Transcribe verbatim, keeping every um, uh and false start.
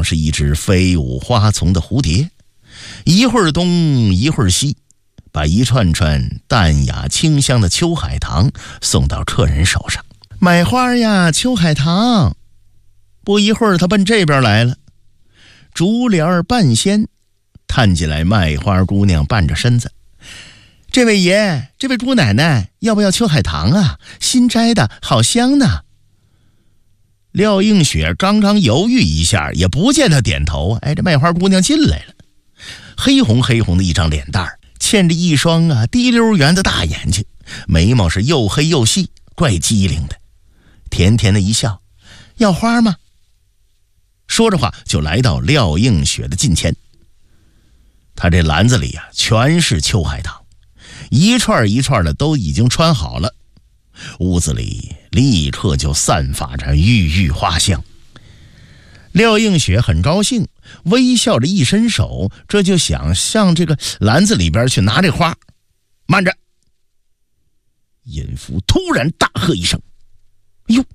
是一只飞舞花丛的蝴蝶，一会儿东一会儿西，把一串串淡雅清香的秋海棠送到客人手上。买花呀，秋海棠。不一会儿他奔这边来了，竹帘半掀，探进来卖花姑娘半着身子。这位爷，这位姑奶奶，要不要秋海棠啊？新摘的，好香呢。廖映雪刚刚犹豫一下，也不见他点头。哎，这卖花姑娘进来了，黑红黑红的一张脸蛋，嵌着一双啊滴溜圆的大眼睛，眉毛是又黑又细，怪机灵的，甜甜的一笑。要花吗？说着话就来到廖映雪的近前。他这篮子里啊全是秋海棠，一串一串的都已经穿好了，屋子里立刻就散发着郁郁花香。廖映雪很高兴，微笑着一伸手，这就想向这个篮子里边去拿这花。慢着！淫妇突然大喝一声：“哎呦！